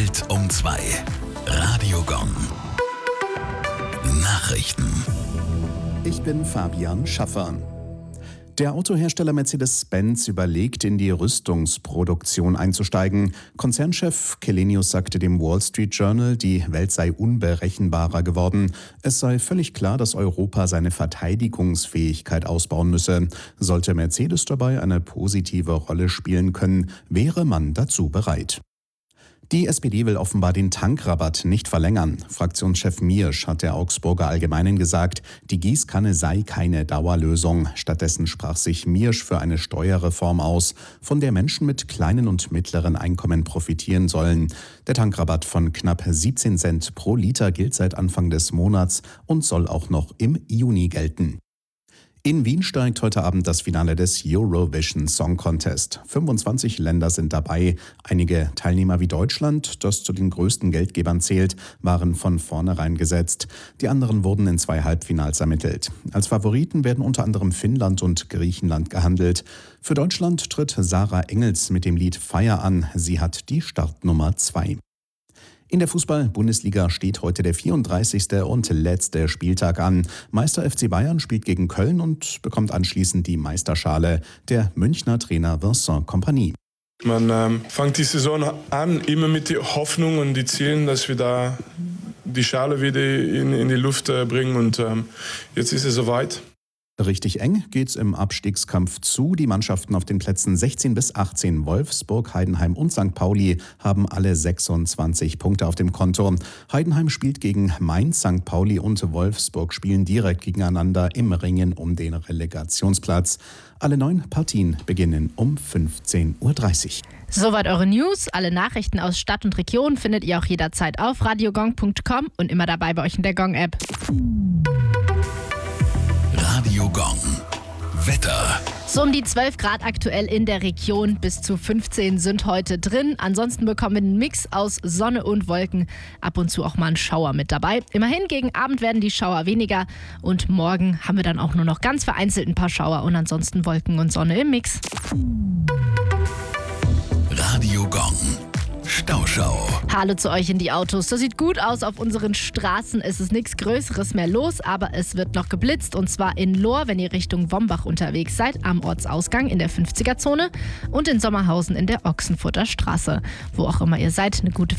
Bild um 2. Radio Gong. Nachrichten. Ich bin Fabian Schaffer. Der Autohersteller Mercedes-Benz überlegt, in die Rüstungsproduktion einzusteigen. Konzernchef Källenius sagte dem Wall Street Journal, die Welt sei unberechenbarer geworden. Es sei völlig klar, dass Europa seine Verteidigungsfähigkeit ausbauen müsse. Sollte Mercedes dabei eine positive Rolle spielen können, wäre man dazu bereit. Die SPD will offenbar den Tankrabatt nicht verlängern. Fraktionschef Miersch hat der Augsburger Allgemeinen gesagt, die Gießkanne sei keine Dauerlösung. Stattdessen sprach sich Miersch für eine Steuerreform aus, von der Menschen mit kleinen und mittleren Einkommen profitieren sollen. Der Tankrabatt von knapp 17 Cent pro Liter gilt seit Anfang des Monats und soll auch noch im Juni gelten. In Wien steigt heute Abend das Finale des Eurovision Song Contest. 25 Länder sind dabei. Einige Teilnehmer wie Deutschland, das zu den größten Geldgebern zählt, waren von vornherein gesetzt. Die anderen wurden in 2 Halbfinals ermittelt. Als Favoriten werden unter anderem Finnland und Griechenland gehandelt. Für Deutschland tritt Sarah Engels mit dem Lied Feier an. Sie hat die Startnummer 2. In der Fußball-Bundesliga steht heute der 34. und letzte Spieltag an. Meister FC Bayern spielt gegen Köln und bekommt anschließend die Meisterschale. Der Münchner Trainer Vincent Kompany. Man fängt die Saison an, immer mit der Hoffnung und die Zielen, dass wir da die Schale wieder in die Luft bringen. Und jetzt ist es soweit. Richtig eng geht's im Abstiegskampf zu. Die Mannschaften auf den Plätzen 16 bis 18, Wolfsburg, Heidenheim und St. Pauli, haben alle 26 Punkte auf dem Konto. Heidenheim spielt gegen Mainz, St. Pauli und Wolfsburg spielen direkt gegeneinander im Ringen um den Relegationsplatz. Alle 9 Partien beginnen um 15:30 Uhr. Soweit eure News. Alle Nachrichten aus Stadt und Region findet ihr auch jederzeit auf radiogong.com und immer dabei bei euch in der Gong-App. Radio Gong. Wetter. So um die 12 Grad aktuell in der Region, bis zu 15 sind heute drin. Ansonsten bekommen wir einen Mix aus Sonne und Wolken, ab und zu auch mal ein Schauer mit dabei. Immerhin gegen Abend werden die Schauer weniger und morgen haben wir dann auch nur noch ganz vereinzelt ein paar Schauer und ansonsten Wolken und Sonne im Mix. Radio Gong. Stauschau. Hallo zu euch in die Autos. Das sieht gut aus auf unseren Straßen. Es ist nichts Größeres mehr los, aber es wird noch geblitzt. Und zwar in Lohr, wenn ihr Richtung Wombach unterwegs seid, am Ortsausgang in der 50er-Zone und in Sommerhausen in der Ochsenfurter Straße. Wo auch immer ihr seid, eine gute